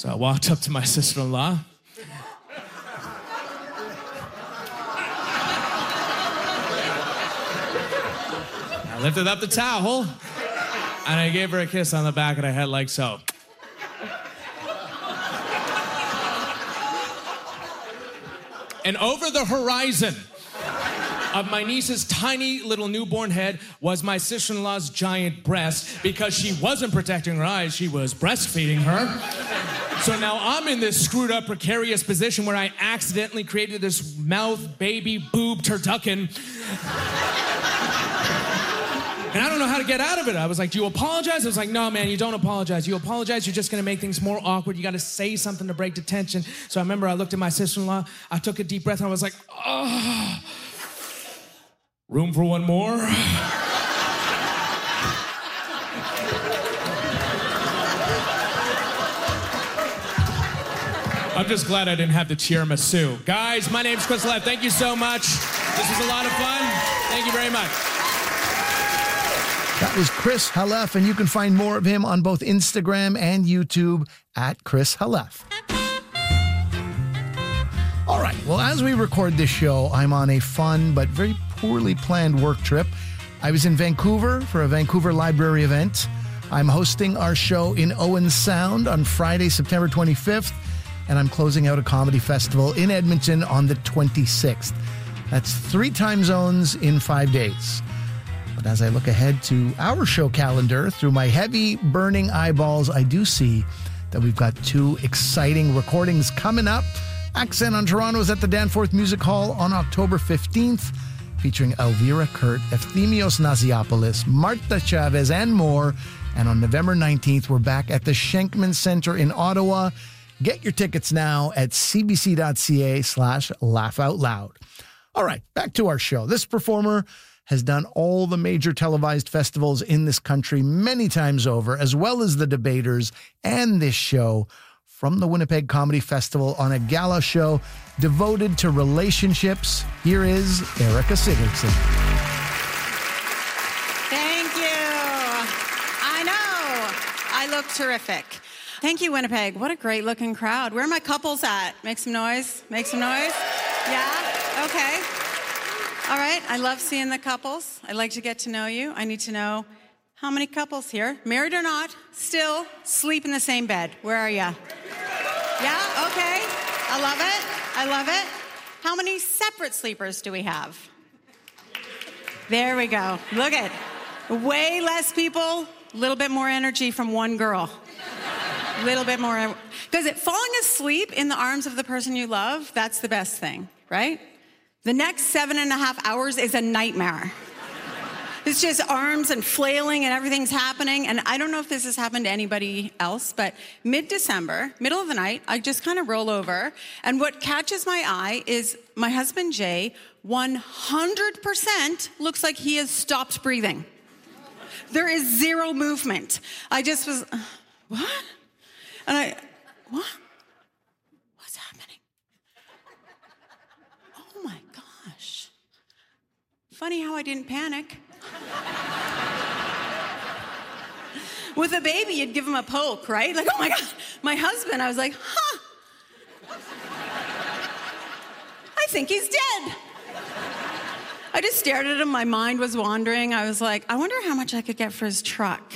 So I walked up to my sister-in-law. I lifted up the towel, and I gave her a kiss on the back of the head like so. And over the horizon of my niece's tiny little newborn head was my sister-in-law's giant breast. Because she wasn't protecting her eyes, she was breastfeeding her. So now I'm in this screwed up, precarious position where I accidentally created this mouth, baby, boob, turducken. And I don't know how to get out of it. I was like, do you apologize? I was like, no, man, you don't apologize. You apologize, you're just gonna make things more awkward. You gotta say something to break the tension. So I remember I looked at my sister-in-law, I took a deep breath, and I was like, oh, room for one more? I'm just glad I didn't have the tiramisu. Guys, my name's Chris Haleff. Thank you so much. This was a lot of fun. Thank you very much. That was Chris Haleff, and you can find more of him on both Instagram and YouTube at Chris Haleff. All right, well, as we record this show, I'm on a fun but very poorly planned work trip. I was in Vancouver for a Vancouver Library event. I'm hosting our show in Owen Sound on Friday, September 25th, and I'm closing out a comedy festival in Edmonton on the 26th. That's 3 time zones in 5 days. But as I look ahead to our show calendar, through my heavy, burning eyeballs, I do see that we've got 2 exciting recordings coming up. Accent on Toronto is at the Danforth Music Hall on October 15th, featuring Elvira Kurt, Efthimios Naziopoulos, Marta Chavez, and more. And on November 19th, we're back at the Schenkman Center in Ottawa. Get your tickets now at cbc.ca/laughoutloud. All right, back to our show. This performer has done all the major televised festivals in this country many times over, as well as the debaters and this show from the Winnipeg Comedy Festival on a gala show devoted to relationships. Here is Erica Sigurdson. Thank you. I know. I look terrific. Thank you, Winnipeg. What a great looking crowd. Where are my couples at? Make some noise. Make some noise. Yeah? Okay. All right. I love seeing the couples. I like to get to know you. I need to know how many couples here, married or not, still sleep in the same bed. Where are you? Yeah? Okay. I love it. I love it. How many separate sleepers do we have? There we go. Look at it. Way less people, a little bit more energy from one girl. A little bit more. Because falling asleep in the arms of the person you love, that's the best thing, right? The next 7.5 hours is a nightmare. It's just arms and flailing and everything's happening. And I don't know if this has happened to anybody else, but mid-December, middle of the night, I just kind of roll over. And what catches my eye is my husband, Jay, 100% looks like he has stopped breathing. There is zero movement. I just was, what? And what? What's happening? Oh my gosh. Funny how I didn't panic. With a baby, you'd give him a poke, right? Like, oh my God, my husband, I was like, huh. I think he's dead. I just stared at him, my mind was wandering. I was like, I wonder how much I could get for his truck.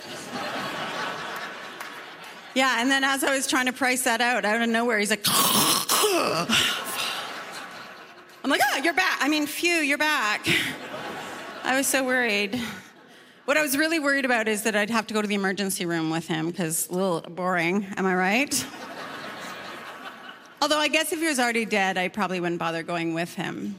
Yeah, and then as I was trying to price that out of nowhere, he's like, I'm like, oh, you're back. I mean, phew, you're back. I was so worried. What I was really worried about is that I'd have to go to the emergency room with him, because a little boring, am I right? Although I guess if he was already dead, I probably wouldn't bother going with him.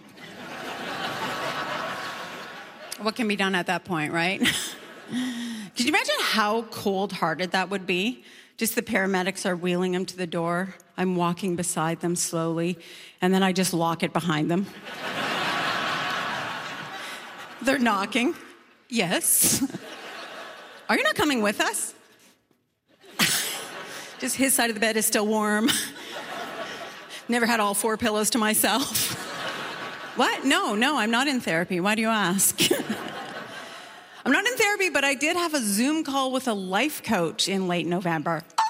What can be done at that point, right? Could you imagine how cold-hearted that would be? Just the paramedics are wheeling him to the door. I'm walking beside them slowly, and then I just lock it behind them. They're knocking. Yes. Are you not coming with us? Just his side of the bed is still warm. Never had all 4 pillows to myself. What? No, I'm not in therapy. Why do you ask? I'm not in therapy, but I did have a Zoom call with a life coach in late November. Oh,